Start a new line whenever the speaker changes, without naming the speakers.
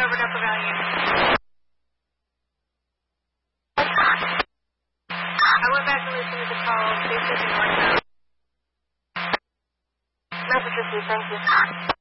covered Upper Valley. I went back and listened to the call. They said they weren't. Message received. Thank you.